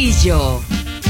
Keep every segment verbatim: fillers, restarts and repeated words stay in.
Castillo.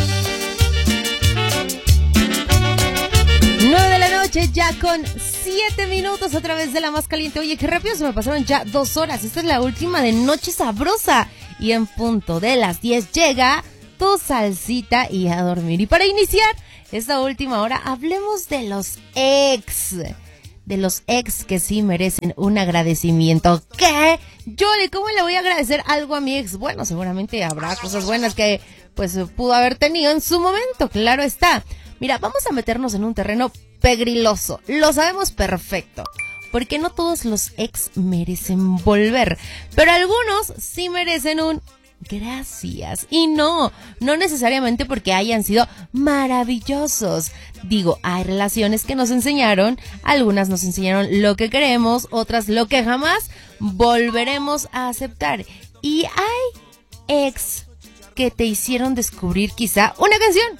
nueve de la noche, ya con siete minutos a través de la más caliente. Oye, qué rápido se me pasaron ya dos horas. Esta es la última de Noche Sabrosa. Y en punto de las diez llega tu salsita y a dormir. Y para iniciar esta última hora, hablemos de los ex. De los ex que sí merecen un agradecimiento. ¿Qué? Yoli, ¿cómo le voy a agradecer algo a mi ex? Bueno, seguramente habrá cosas buenas que pues pudo haber tenido en su momento, claro está. Mira, vamos a meternos en un terreno pegriloso. Lo sabemos perfecto. Porque no todos los ex merecen volver. Pero algunos sí merecen un gracias. Y no, no necesariamente porque hayan sido maravillosos. Digo, hay relaciones que nos enseñaron, algunas nos enseñaron lo que queremos, otras lo que jamás volveremos a aceptar. Y hay ex que te hicieron descubrir quizá una canción,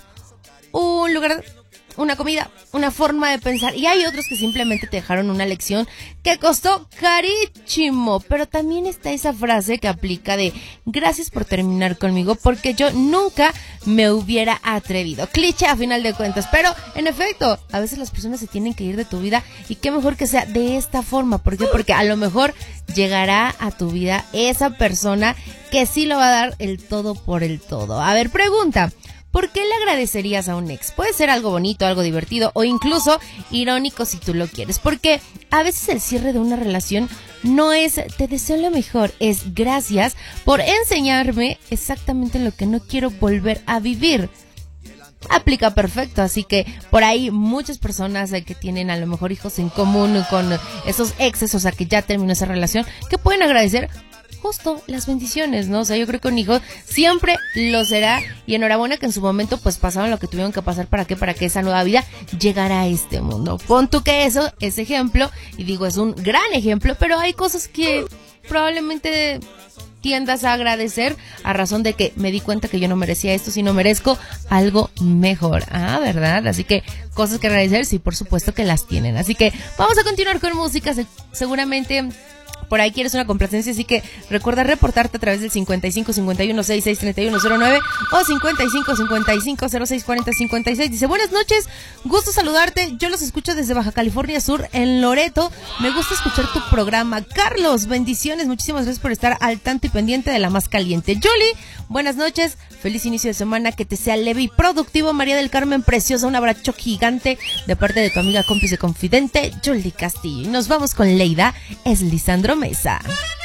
un lugar, una comida, una forma de pensar. Y hay otros que simplemente te dejaron una lección que costó carísimo. Pero también está esa frase que aplica de gracias por terminar conmigo porque yo nunca me hubiera atrevido. Cliché a final de cuentas. Pero en efecto, a veces las personas se tienen que ir de tu vida. Y qué mejor que sea de esta forma. ¿Por qué? Porque a lo mejor llegará a tu vida esa persona que sí lo va a dar el todo por el todo. A ver, pregunta. ¿Por qué le agradecerías a un ex? Puede ser algo bonito, algo divertido o incluso irónico si tú lo quieres. Porque a veces el cierre de una relación no es te deseo lo mejor, es gracias por enseñarme exactamente lo que no quiero volver a vivir. Aplica perfecto, así que por ahí muchas personas que tienen a lo mejor hijos en común con esos exes, o sea que ya terminó esa relación, que pueden agradecer justo las bendiciones, ¿no? O sea, yo creo que un hijo siempre lo será y enhorabuena que en su momento pues pasaron lo que tuvieron que pasar para que para que esa nueva vida llegara a este mundo. Pon tú que eso es ejemplo y digo es un gran ejemplo, pero hay cosas que probablemente tiendas a agradecer a razón de que me di cuenta que yo no merecía esto, sino merezco algo mejor. Ah, ¿verdad? Así que cosas que agradecer, sí, por supuesto que las tienen. Así que vamos a continuar con música, seguramente por ahí quieres una complacencia, así que recuerda reportarte a través del cincuenta y cinco cincuenta y uno sesenta y seis treinta y uno cero nueve o cincuenta y cinco cincuenta y cinco cero seis cuarenta cincuenta y seis. Dice, buenas noches, gusto saludarte, yo los escucho desde Baja California Sur, en Loreto, me gusta escuchar tu programa. Carlos, bendiciones, muchísimas gracias por estar al tanto y pendiente de la más caliente. Yoli, buenas noches, feliz inicio de semana, que te sea leve y productivo. María del Carmen, preciosa, un abrazo gigante de parte de tu amiga cómplice confidente, Yoli Castillo. Y nos vamos con Leida, es Lisandro Mesa.